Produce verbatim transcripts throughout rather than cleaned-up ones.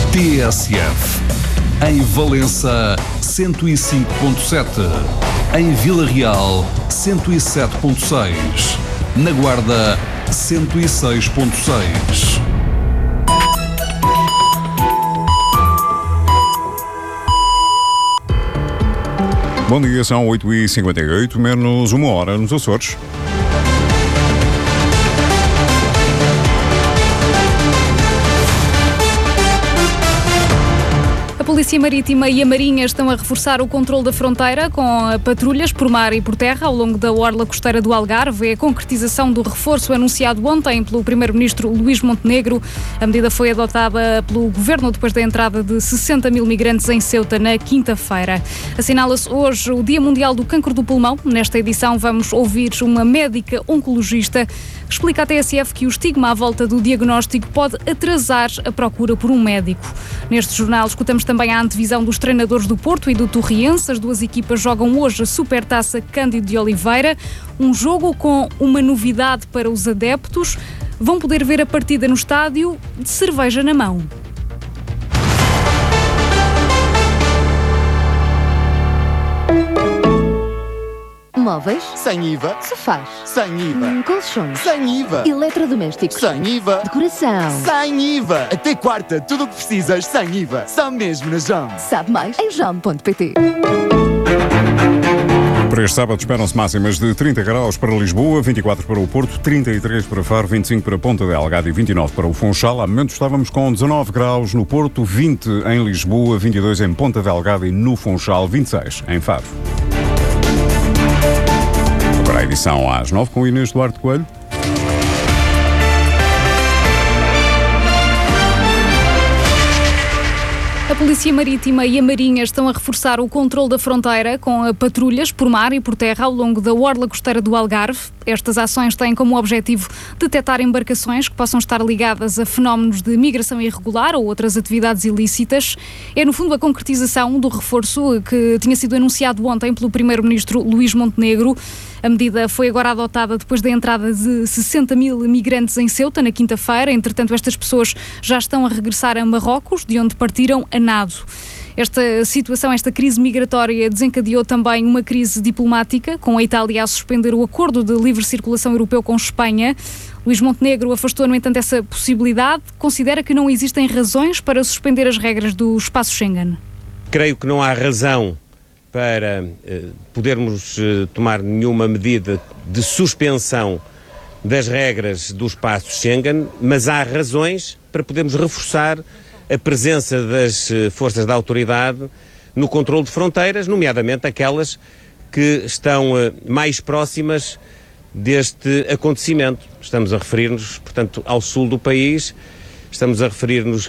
T S F. Em Valença, cento e cinco ponto sete. Em Vila Real, cento e sete ponto seis. Na Guarda, cento e seis ponto seis. Bom dia, são oito e cinquenta e oito, menos uma hora nos Açores. A Polícia Marítima e a Marinha estão a reforçar o controle da fronteira com patrulhas por mar e por terra ao longo da orla costeira do Algarve. É a concretização do reforço anunciado ontem pelo Primeiro-Ministro Luís Montenegro. A medida foi adotada pelo Governo depois da entrada de sessenta mil migrantes em Ceuta na quinta-feira. Assinala-se hoje o Dia Mundial do Cancro do Pulmão. Nesta edição vamos ouvir uma médica oncologista que explica à T S F que o estigma à volta do diagnóstico pode atrasar a procura por um médico. Neste jornal escutamos também a antevisão dos treinadores do Porto e do Torriense. As duas equipas jogam hoje a Supertaça Cândido de Oliveira, um jogo com uma novidade para os adeptos. Vão poder ver a partida no estádio de cerveja na mão. Móveis? Sem I V A. Sofás? Sem I V A. Hum, colchões? Sem I V A. Eletrodomésticos? Sem I V A. Decoração? Sem I V A. Até quarta, tudo o que precisas sem I V A. Só mesmo na Jam. Sabe mais em jam ponto pt. Para este sábado esperam-se máximas de trinta graus para Lisboa, vinte e quatro para o Porto, trinta e três para Faro, vinte e cinco para Ponta Delgada e vinte e nove para o Funchal. Há momento estávamos com dezanove graus no Porto, vinte em Lisboa, vinte e dois em Ponta Delgada e no Funchal, vinte e seis em Faro. Agora a edição às nove com Inês Duarte Coelho. A Polícia Marítima e a Marinha estão a reforçar o controle da fronteira com patrulhas por mar e por terra ao longo da orla costeira do Algarve. Estas ações têm como objetivo detectar embarcações que possam estar ligadas a fenómenos de migração irregular ou outras atividades ilícitas. É, no fundo, a concretização do reforço que tinha sido anunciado ontem pelo Primeiro-Ministro Luís Montenegro. A medida foi agora adotada depois da entrada de sessenta mil migrantes em Ceuta na quinta-feira. Entretanto, estas pessoas já estão a regressar a Marrocos, de onde partiram a nado. Esta situação, esta crise migratória desencadeou também uma crise diplomática, com a Itália a suspender o acordo de livre circulação europeu com Espanha. Luís Montenegro afastou, no entanto, essa possibilidade. Considera que não existem razões para suspender as regras do espaço Schengen. Creio que não há razão para eh, podermos eh, tomar nenhuma medida de suspensão das regras do espaço Schengen, mas há razões para podermos reforçar a presença das eh, forças da autoridade no controle de fronteiras, nomeadamente aquelas que estão eh, mais próximas deste acontecimento. Estamos a referir-nos, portanto, ao sul do país, estamos a referir-nos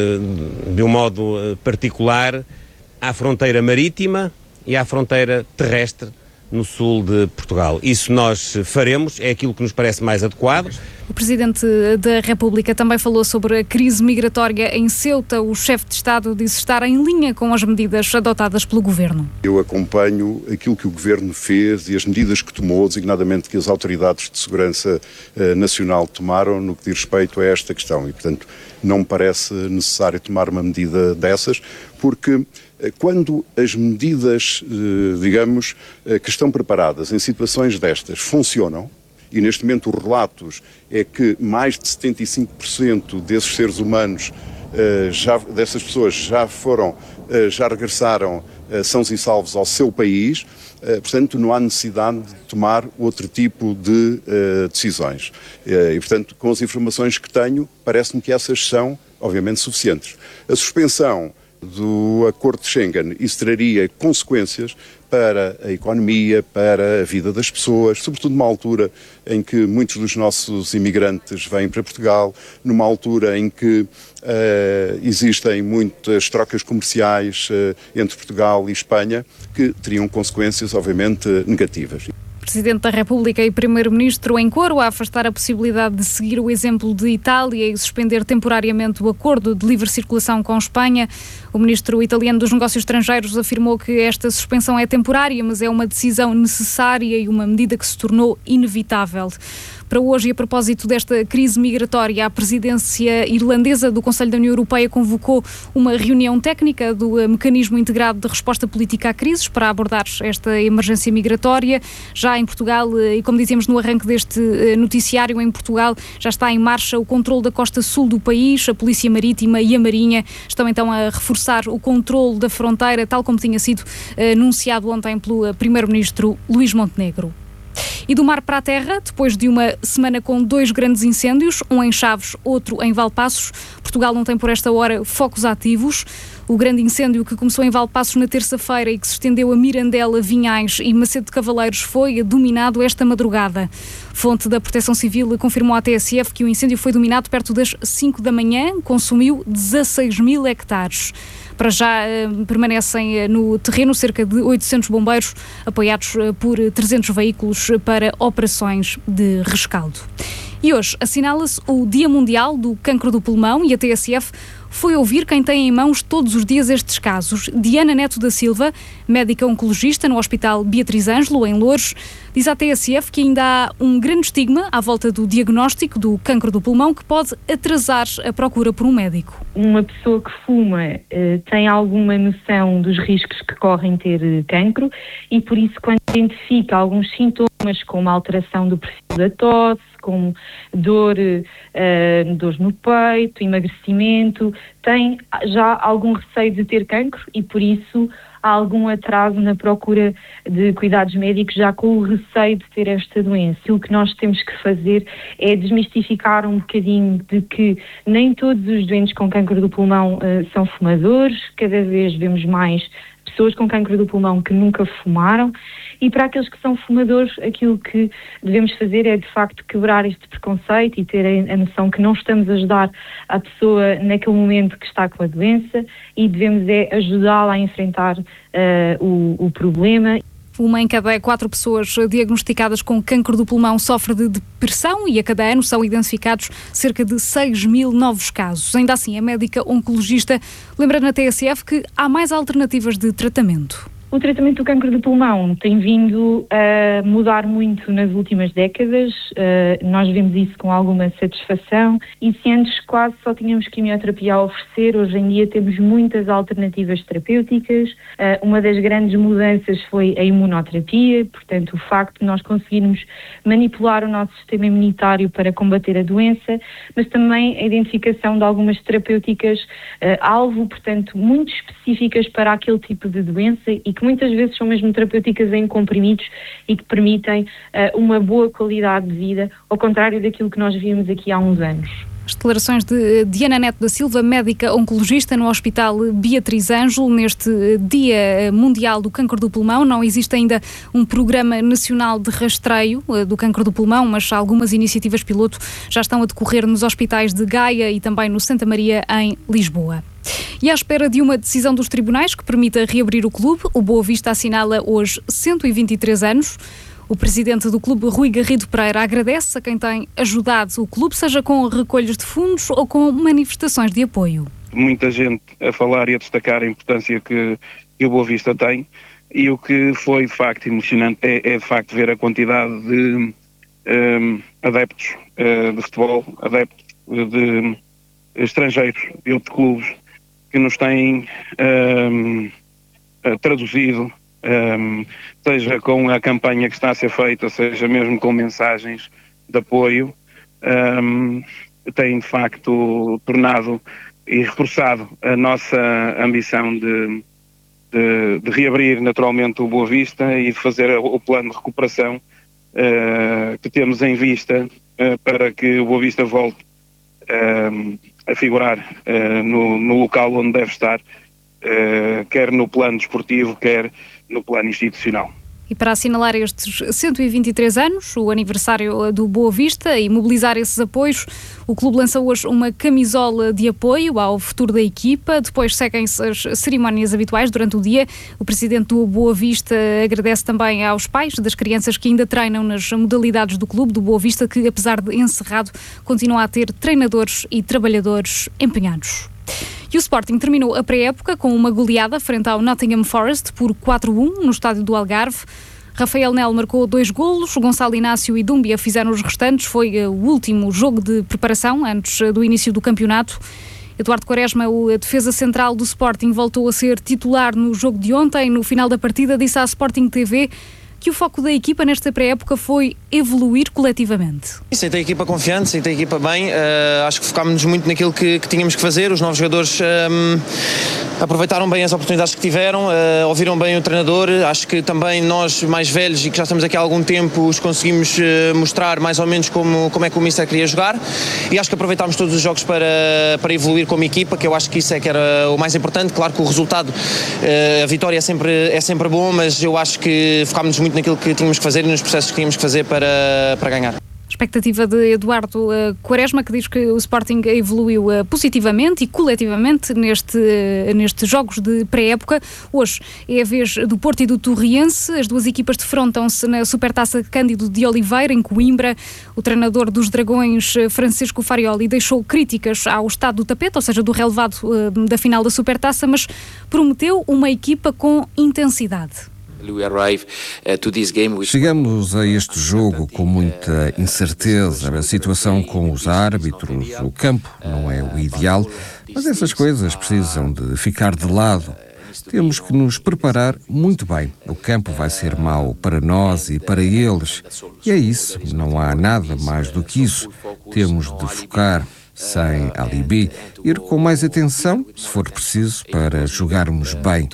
de, de um modo eh, particular à fronteira marítima e à fronteira terrestre no sul de Portugal. Isso nós faremos, é aquilo que nos parece mais adequado. O Presidente da República também falou sobre a crise migratória em Ceuta. O chefe de Estado disse estar em linha com as medidas adotadas pelo Governo. Eu acompanho aquilo que o Governo fez e as medidas que tomou, designadamente que as autoridades de segurança eh, nacional tomaram no que diz respeito a esta questão. E, portanto, não me parece necessário tomar uma medida dessas, porque quando as medidas, digamos, que estão preparadas em situações destas funcionam, e neste momento os relatos é que mais de setenta e cinco por cento desses seres humanos, já, dessas pessoas já foram, já regressaram sãos e salvos ao seu país, portanto não há necessidade de tomar outro tipo de decisões. E portanto, com as informações que tenho, parece-me que essas são, obviamente, suficientes. A suspensão do acordo de Schengen, isso traria consequências para a economia, para a vida das pessoas, sobretudo numa altura em que muitos dos nossos imigrantes vêm para Portugal, numa altura em que uh, existem muitas trocas comerciais uh, entre Portugal e Espanha, que teriam consequências, obviamente, negativas. Presidente da República e Primeiro-Ministro em coro a afastar a possibilidade de seguir o exemplo de Itália e suspender temporariamente o acordo de livre circulação com Espanha. O Ministro italiano dos Negócios Estrangeiros afirmou que esta suspensão é temporária, mas é uma decisão necessária e uma medida que se tornou inevitável. O para hoje, e a propósito desta crise migratória, a presidência irlandesa do Conselho da União Europeia convocou uma reunião técnica do Mecanismo Integrado de Resposta Política a Crises para abordar esta emergência migratória. Já em Portugal, e como dizíamos no arranque deste noticiário, em Portugal já está em marcha o controle da costa sul do país. A Polícia Marítima e a Marinha estão então a reforçar o controle da fronteira, tal como tinha sido anunciado ontem pelo Primeiro-Ministro Luís Montenegro. E do mar para a terra, depois de uma semana com dois grandes incêndios, um em Chaves, outro em Valpaços, Portugal não tem por esta hora focos ativos. O grande incêndio que começou em Valpaços na terça-feira e que se estendeu a Mirandela, Vinhais e Macedo de Cavaleiros foi dominado esta madrugada. Fonte da Proteção Civil confirmou à T S F que o incêndio foi dominado perto das cinco da manhã, consumiu dezasseis mil hectares. Para já eh, permanecem eh, no terreno cerca de oitocentos bombeiros, apoiados eh, por trezentos veículos para operações de rescaldo. E hoje assinala-se o Dia Mundial do Cancro do Pulmão e a T S F foi ouvir quem tem em mãos todos os dias estes casos. Diana Neto da Silva, médica oncologista no Hospital Beatriz Ângelo, em Loures, diz à T S F que ainda há um grande estigma à volta do diagnóstico do cancro do pulmão que pode atrasar a procura por um médico. Uma pessoa que fuma eh, tem alguma noção dos riscos que correm ter eh, cancro e por isso quando identifica alguns sintomas como a alteração do perfil da tosse, como dor, uh, dores no peito, emagrecimento, tem já algum receio de ter cancro e por isso há algum atraso na procura de cuidados médicos já com o receio de ter esta doença. O que nós temos que fazer é desmistificar um bocadinho de que nem todos os doentes com cancro do pulmão uh, são fumadores, cada vez vemos mais pessoas com cancro do pulmão que nunca fumaram e para aqueles que são fumadores aquilo que devemos fazer é de facto quebrar este preconceito e ter a, a noção que não estamos a ajudar a pessoa naquele momento que está com a doença e devemos é ajudá-la a enfrentar uh, o, o problema. Uma em cada quatro pessoas diagnosticadas com cancro do pulmão sofre de depressão e a cada ano são identificados cerca de seis mil novos casos. Ainda assim, a médica oncologista lembra na T S F que há mais alternativas de tratamento. O tratamento do cancro do pulmão tem vindo a mudar muito nas últimas décadas, uh, nós vemos isso com alguma satisfação e se antes quase só tínhamos quimioterapia a oferecer, hoje em dia temos muitas alternativas terapêuticas. Uh, uma das grandes mudanças foi a imunoterapia, portanto o facto de nós conseguirmos manipular o nosso sistema imunitário para combater a doença, mas também a identificação de algumas terapêuticas uh, alvo, portanto muito específicas para aquele tipo de doença e que muitas vezes são mesmo terapêuticas em comprimidos e que permitem uh, uma boa qualidade de vida, ao contrário daquilo que nós víamos aqui há uns anos. As declarações de Diana Neto da Silva, médica oncologista no Hospital Beatriz Ângelo, neste Dia Mundial do Cancro do Pulmão. Não existe ainda um programa nacional de rastreio do cancro do pulmão, mas algumas iniciativas piloto já estão a decorrer nos hospitais de Gaia e também no Santa Maria, em Lisboa. E à espera de uma decisão dos tribunais que permita reabrir o clube, o Boa Vista assinala hoje cento e vinte e três anos. O presidente do clube, Rui Garrido Pereira, agradece a quem tem ajudado o clube, seja com recolhas de fundos ou com manifestações de apoio. Muita gente a falar e a destacar a importância que, que o Boa Vista tem e o que foi de facto emocionante é, é de facto ver a quantidade de um, adeptos uh, de futebol, adeptos de estrangeiros de outros clubes que nos têm um, traduzido, um, seja com a campanha que está a ser feita, seja mesmo com mensagens de apoio, um, tem de facto tornado e reforçado a nossa ambição de, de, de reabrir naturalmente o Boa Vista e de fazer o plano de recuperação uh, que temos em vista uh, para que o Boa Vista volte uh, a figurar uh, no, no local onde deve estar, uh, quer no plano desportivo, quer no plano institucional. E para assinalar estes cento e vinte e três anos, o aniversário do Boa Vista e mobilizar esses apoios, o clube lança hoje uma camisola de apoio ao futuro da equipa. Depois seguem-se as cerimónias habituais durante o dia. O presidente do Boa Vista agradece também aos pais das crianças que ainda treinam nas modalidades do clube do Boa Vista, que apesar de encerrado, continua a ter treinadores e trabalhadores empenhados. E o Sporting terminou a pré-época com uma goleada frente ao Nottingham Forest por quatro a um no estádio do Algarve. Rafael Nel marcou dois golos, Gonçalo Inácio e Dúmbia fizeram os restantes. Foi o último jogo de preparação antes do início do campeonato. Eduardo Quaresma, o defesa central do Sporting, voltou a ser titular no jogo de ontem. No final da partida disse à Sporting T V que o foco da equipa nesta pré-época foi evoluir coletivamente. Sentei a equipa confiante, sentei a equipa bem, uh, acho que focámos-nos muito naquilo que, que tínhamos que fazer. Os novos jogadores um, aproveitaram bem as oportunidades que tiveram, uh, ouviram bem o treinador. Acho que também nós, mais velhos e que já estamos aqui há algum tempo, os conseguimos uh, mostrar mais ou menos como, como é que o Mister queria jogar, e acho que aproveitámos todos os jogos para, para evoluir como equipa, que eu acho que isso é que era o mais importante. Claro que o resultado, uh, a vitória é sempre, é sempre bom, mas eu acho que focámos-nos muito naquilo que tínhamos que fazer e nos processos que tínhamos que fazer para, para ganhar. Expectativa de Eduardo uh, Quaresma, que diz que o Sporting evoluiu uh, positivamente e coletivamente neste, uh, nestes jogos de pré-época. Hoje é a vez do Porto e do Torriense. As duas equipas defrontam-se na Supertaça Cândido de Oliveira, em Coimbra. O treinador dos Dragões, Francisco Farioli, deixou críticas ao estado do tapete, ou seja, do relevado uh, da final da Supertaça, mas prometeu uma equipa com intensidade. Chegamos a este jogo com muita incerteza. A situação com os árbitros, o campo não é o ideal, mas essas coisas precisam de ficar de lado. Temos que nos preparar muito bem. O campo vai ser mau para nós e para eles. E é isso, não há nada mais do que isso. Temos de focar, sem alibi, ir com mais atenção, se for preciso, para jogarmos bem.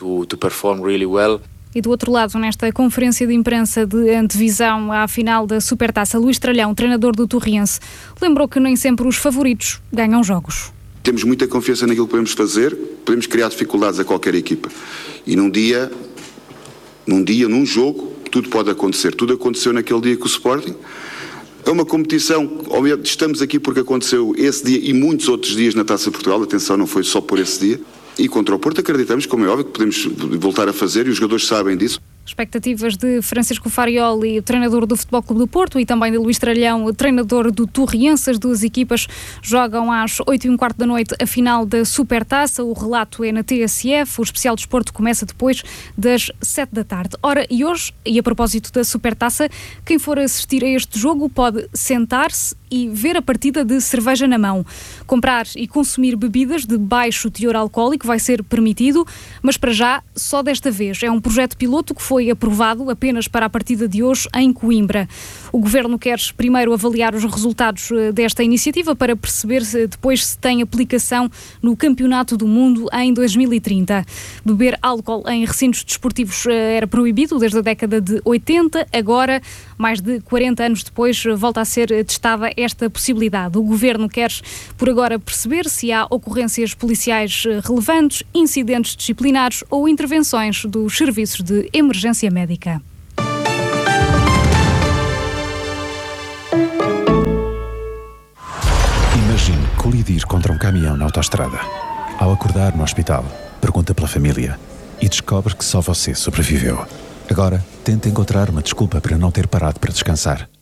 E do outro lado, nesta conferência de imprensa de antevisão à final da Supertaça, Luís Tralhão, treinador do Torriense, lembrou que nem sempre os favoritos ganham jogos. Temos muita confiança naquilo que podemos fazer, podemos criar dificuldades a qualquer equipa. E num dia, num dia, num jogo, tudo pode acontecer. Tudo aconteceu naquele dia com o Sporting. É uma competição, estamos aqui porque aconteceu esse dia e muitos outros dias na Taça de Portugal. Atenção, não foi só por esse dia. E contra o Porto acreditamos, como é óbvio, que podemos voltar a fazer, e os jogadores sabem disso. Expectativas de Francisco Farioli, treinador do Futebol Clube do Porto, e também de Luís Tralhão, treinador do Torriense. As duas equipas jogam às oito e um quarto da noite a final da Supertaça. O relato é na T S F. O especial desporto começa depois das sete da tarde. Ora, e hoje, e a propósito da Supertaça, quem for assistir a este jogo pode sentar-se e ver a partida de cerveja na mão. Comprar e consumir bebidas de baixo teor alcoólico vai ser permitido, mas para já, só desta vez. É um projeto piloto que foi aprovado apenas para a partida de hoje em Coimbra. O Governo quer primeiro avaliar os resultados desta iniciativa para perceber se depois se tem aplicação no Campeonato do Mundo em dois mil e trinta. Beber álcool em recintos desportivos era proibido desde a década de oitenta. Agora, mais de quarenta anos depois, volta a ser testada esta possibilidade. O Governo quer, por agora, perceber se há ocorrências policiais relevantes, incidentes disciplinares ou intervenções dos serviços de emergência médica. Imagine colidir contra um caminhão na autoestrada. Ao acordar no hospital, pergunta pela família e descobre que só você sobreviveu. Agora, tenta encontrar uma desculpa para não ter parado para descansar.